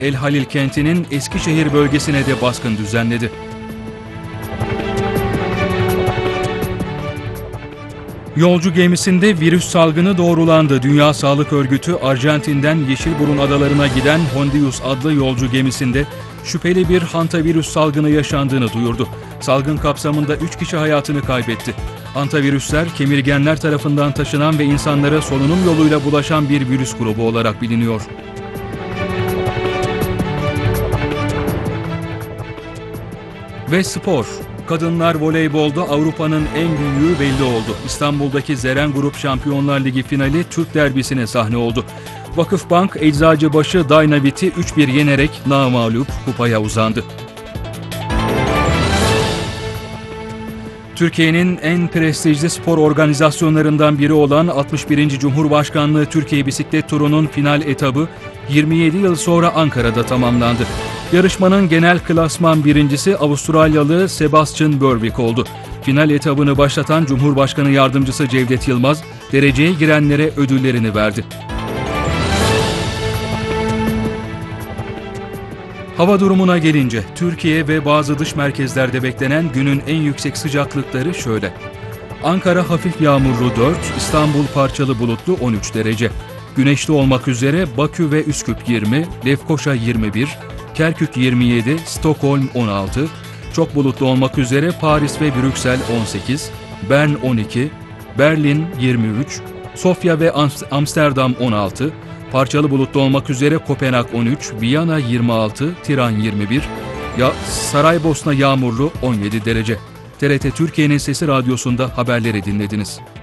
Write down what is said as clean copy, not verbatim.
El Halil kentinin Eskişehir bölgesine de baskın düzenledi. Yolcu gemisinde virüs salgını doğrulandı. Dünya Sağlık Örgütü, Arjantin'den Yeşilburun adalarına giden Hondius adlı yolcu gemisinde şüpheli bir hantavirüs salgını yaşandığını duyurdu. Salgın kapsamında 3 kişi hayatını kaybetti. Hantavirüsler, kemirgenler tarafından taşınan ve insanlara solunum yoluyla bulaşan bir virüs grubu olarak biliniyor. Ve spor. Kadınlar voleybolda Avrupa'nın en büyüğü belli oldu. İstanbul'daki Zeren Grup Şampiyonlar Ligi finali Türk derbisine sahne oldu. Vakıfbank, Eczacıbaşı Dynavit'i 3-1 yenerek namağlup kupaya uzandı. Türkiye'nin en prestijli spor organizasyonlarından biri olan 61. Cumhurbaşkanlığı Türkiye Bisiklet Turu'nun final etabı 27 yıl sonra Ankara'da tamamlandı. Yarışmanın genel klasman birincisi Avustralyalı Sebastian Berwick oldu. Final etabını başlatan Cumhurbaşkanı Yardımcısı Cevdet Yılmaz, dereceye girenlere ödüllerini verdi. Hava durumuna gelince, Türkiye ve bazı dış merkezlerde beklenen günün en yüksek sıcaklıkları şöyle. Ankara hafif yağmurlu 4, İstanbul parçalı bulutlu 13 derece. Güneşli olmak üzere Bakü ve Üsküp 20, Lefkoşa 21, Kerkük 27, Stockholm 16, çok bulutlu olmak üzere Paris ve Brüksel 18, Bern 12, Berlin 23, Sofya ve Amsterdam 16, parçalı bulutlu olmak üzere Kopenhag 13, Viyana 26, Tiran 21, Saraybosna yağmurlu 17 derece. TRT Türkiye'nin Sesi Radyosu'nda haberleri dinlediniz.